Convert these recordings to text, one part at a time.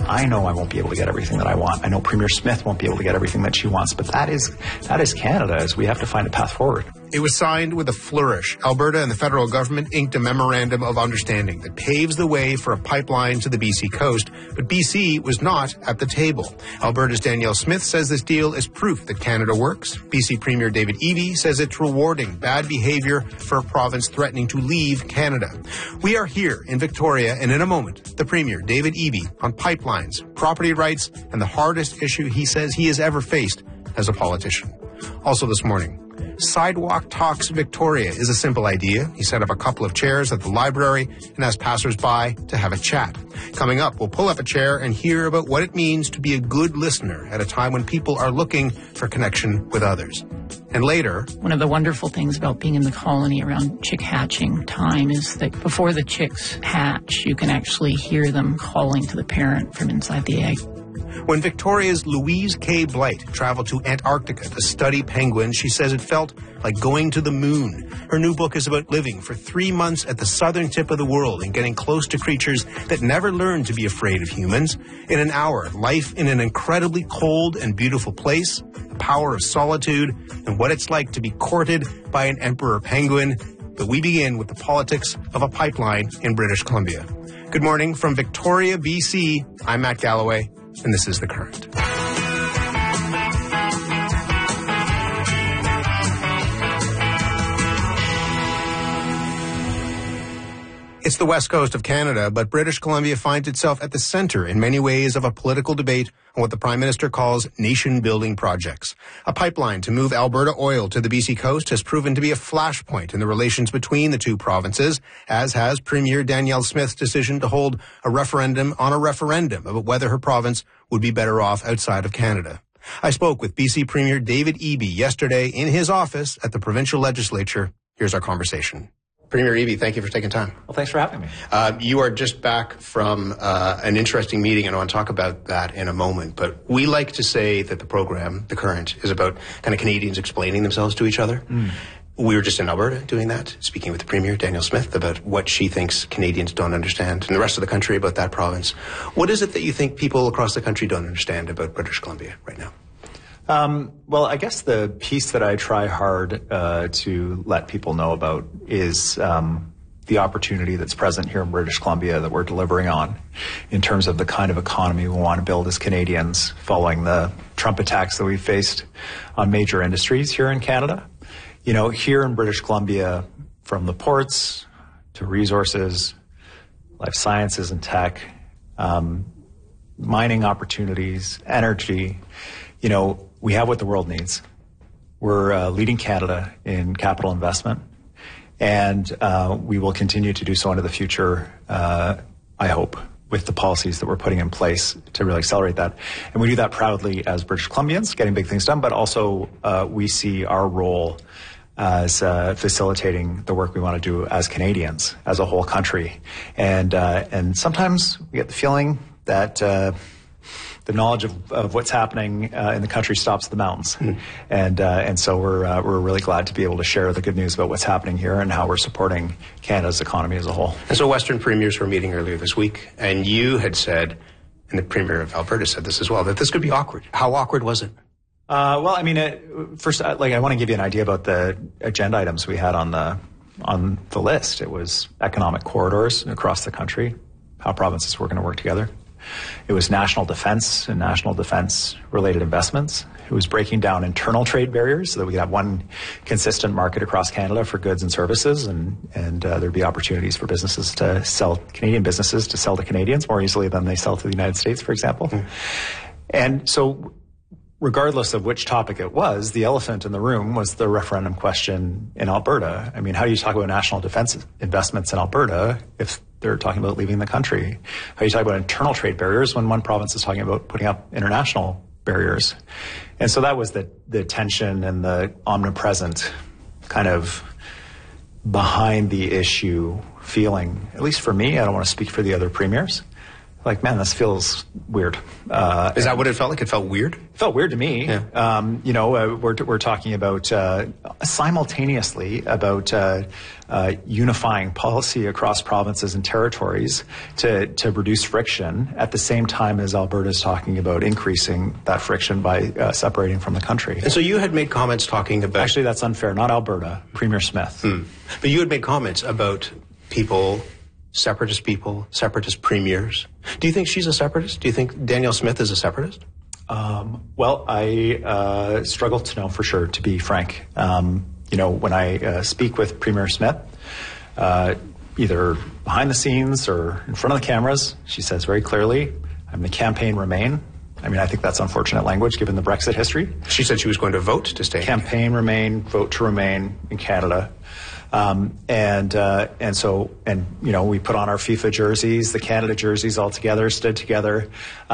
I know I won't be able to get everything that I want. I know Premier Smith won't be able to get everything that she wants, but that is Canada, as we have to find a path forward. It was signed with a flourish. Alberta and the federal government inked a memorandum of understanding that paves the way for a pipeline to the BC coast, but BC was not at the table. Alberta's Danielle Smith says this deal is proof that Canada works. BC Premier David Eby says it's rewarding bad behavior for a province threatening to leave Canada. We are here in Victoria, and in a moment, the Premier, David Eby, on pipelines, property rights, and the hardest issue he says he has ever faced as a politician. Also this morning, Sidewalk Talks Victoria is a simple idea. He set up a couple of chairs at the library and asked passers-by to have a chat. Coming up, we'll pull up a chair and hear about what it means to be a good listener at a time when people are looking for connection with others. And later, one of the wonderful things about being in the colony around chick hatching time is that before the chicks hatch, you can actually hear them calling to the parent from inside the egg. When Victoria's Louise K. Blight traveled to Antarctica to study penguins, she says it felt like going to the moon. Her new book is about living for 3 months at the southern tip of the world and getting close to creatures that never learned to be afraid of humans. In an hour, life in an incredibly cold and beautiful place, the power of solitude, and what it's like to be courted by an emperor penguin. But we begin with the politics of a pipeline in British Columbia. Good morning from Victoria, BC. I'm Matt Galloway, and this is The Current. It's the west coast of Canada, but British Columbia finds itself at the center in many ways of a political debate on what the Prime Minister calls nation-building projects. A pipeline to move Alberta oil to the BC coast has proven to be a flashpoint in the relations between the two provinces, as has Premier Danielle Smith's decision to hold a referendum on a referendum about whether her province would be better off outside of Canada. I spoke with BC Premier David Eby yesterday in his office at the provincial legislature. Here's our conversation. Premier Eby, thank you for taking time. Well, thanks for having me. You are just back from an interesting meeting, and I want to talk about that in a moment. But we like to say that the program, The Current, is about kind of Canadians explaining themselves to each other. We were just in Alberta doing that, speaking with the Premier, Danielle Smith, about what she thinks Canadians don't understand, and the rest of the country about that province. What is it that you think people across the country don't understand about British Columbia right now? Well, I guess the piece that I try hard to let people know about is the opportunity that's present here in British Columbia that we're delivering on in terms of the kind of economy we want to build as Canadians following the Trump attacks that we've faced on major industries here in Canada. You know, here in British Columbia, from the ports to resources, life sciences and tech, mining opportunities, energy, you know, we have what the world needs. We're leading Canada in capital investment, and we will continue to do so into the future, I hope, with the policies that we're putting in place to really accelerate that. And we do that proudly as British Columbians, getting big things done, but also we see our role as facilitating the work we want to do as Canadians, as a whole country. And sometimes we get the feeling that the knowledge of what's happening in the country stops the mountains. And so we're really glad to be able to share the good news about what's happening here and how we're supporting Canada's economy as a whole. And so Western premiers were meeting earlier this week, and you had said, and the Premier of Alberta said this as well, that this could be awkward. How awkward was it? Well, I mean, first, I want to give you an idea about the agenda items we had on the list. It was economic corridors across the country, how provinces were going to work together. It was national defense and national defense-related investments. It was breaking down internal trade barriers so that we could have one consistent market across Canada for goods and services, and there'd be opportunities for businesses to sell, Canadian businesses to sell to Canadians more easily than they sell to the United States, for example. And so regardless of which topic it was, the elephant in the room was the referendum question in Alberta. I mean, how do you talk about national defense investments in Alberta if they're talking about leaving the country? How do you talk about internal trade barriers when one province is talking about putting up international barriers? And so that was the tension and the omnipresent kind of behind the issue feeling, at least for me, I don't want to speak for the other premiers, like, man, this feels weird. Is that what it felt like? It felt weird? It felt weird to me. Yeah. We're talking about simultaneously about unifying policy across provinces and territories to reduce friction at the same time as Alberta is talking about increasing that friction by separating from the country. And so you had made comments talking about... Actually, that's unfair. Not Alberta, Premier Smith. But you had made comments about people, separatist premiers. Do you think she's a separatist? Do you think Danielle Smith is a separatist? Well, I struggle to know for sure, to be frank. When I speak with Premier Smith, either behind the scenes or in front of the cameras, she says very clearly, I'm the campaign Remain. I mean, I think that's unfortunate language given the Brexit history. She said she was going to vote to stay. Campaign Remain, vote to remain in Canada. So we put on our FIFA jerseys, the Canada jerseys all together, stood together.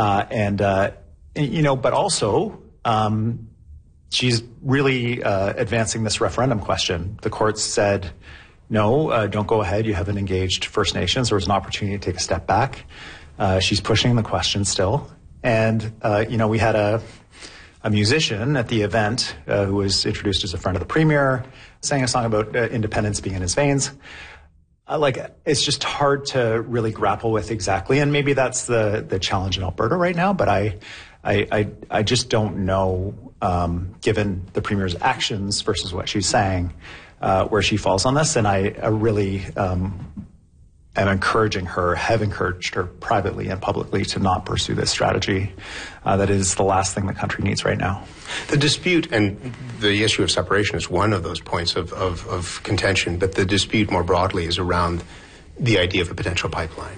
But also, she's really advancing this referendum question. The courts said, no, don't go ahead. You haven't engaged First Nations. There was an opportunity to take a step back. She's pushing the question still. And, we had a musician at the event who was introduced as a friend of the Premier, sang a song about independence being in his veins. It's just hard to really grapple with exactly. And maybe that's the challenge in Alberta right now. But I just don't know, given the Premier's actions versus what she's saying, where she falls on this. And I really am have encouraged her privately and publicly to not pursue this strategy. That is the last thing the country needs right now. The dispute and the issue of separation is one of those points of contention, but the dispute more broadly is around the idea of a potential pipeline.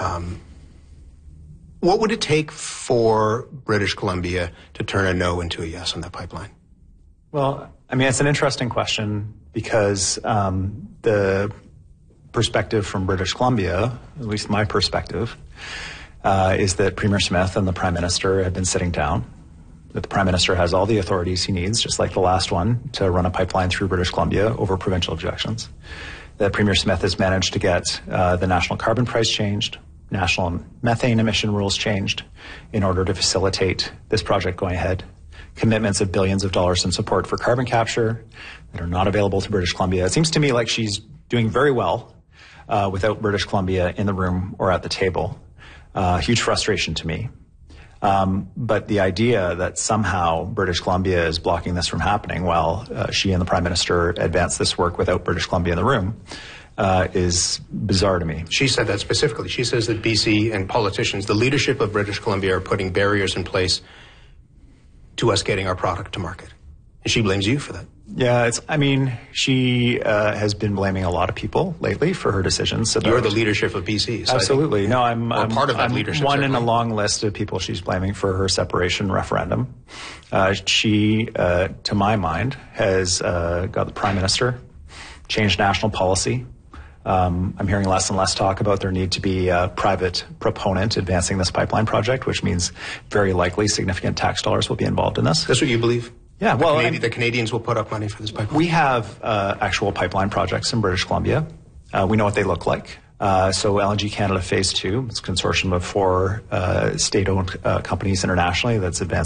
What would it take for British Columbia to turn a no into a yes on that pipeline? Well, I mean, it's an interesting question because the perspective from British Columbia, at least my perspective, is that Premier Smith and the Prime Minister have been sitting down, that the Prime Minister has all the authorities he needs, just like the last one, to run a pipeline through British Columbia over provincial objections, that Premier Smith has managed to get the national carbon price changed, national methane emission rules changed in order to facilitate this project going ahead, commitments of billions of dollars in support for carbon capture that are not available to British Columbia. It seems to me like she's doing very well without British Columbia in the room or at the table. Huge frustration to me. But the idea that somehow British Columbia is blocking this from happening while she and the Prime Minister advance this work without British Columbia in the room is bizarre to me. She said that specifically. She says that BC and politicians, the leadership of British Columbia, are putting barriers in place to us getting our product to market. And she blames you for that. Yeah, she has been blaming a lot of people lately for her decisions. You're the leadership of BC. So absolutely. I'm part of that leadership. One in a long list of people she's blaming for her separation referendum. She, to my mind, has got the Prime Minister, changed national policy. I'm hearing less and less talk about there need to be a private proponent advancing this pipeline project, which means very likely significant tax dollars will be involved in this. That's what you believe? Yeah, the Canadians will put up money for this pipeline. We have actual pipeline projects in British Columbia. We know what they look like. So LNG Canada Phase 2, it's a consortium of 4 state-owned companies internationally that's advanced